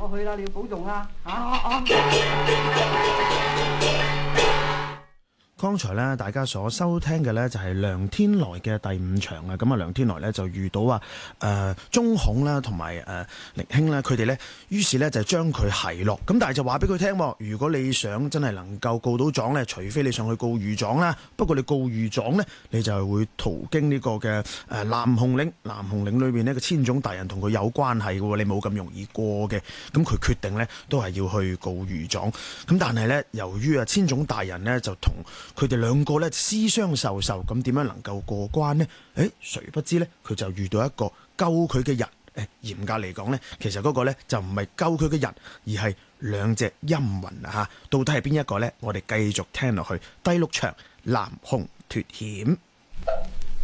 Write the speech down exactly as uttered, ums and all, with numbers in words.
落去啦，你要保重啊！嚇、 哦哦。 剛才咧，大家所收聽嘅咧就係梁天來嘅第五場啊！咁啊，梁天來咧就遇到啊誒鍾孔啦，同埋誒凌兄啦，佢哋咧於是咧就將佢奚落，咁但係就話俾佢聽，如果你想真係能夠告到狀咧，除非你上去告御狀啦。不過你告御狀咧，你就係會途經呢個嘅誒南紅嶺，南紅嶺裏邊呢個千總大人同佢有關係嘅喎，你冇咁容易過嘅。咁佢決定咧都係要去告御狀。咁但係咧，由於啊千總大人咧就同佢哋兩個咧私相授受，咁點樣能夠過關呢？誒，誰不知呢？佢就遇到一個救佢嘅人。誒，嚴格嚟講呢，其實嗰個呢就唔係救佢嘅人，而係兩隻陰魂啊！嚇，到底係邊一個呢？我哋繼續聽落去。第六場南紅脫險。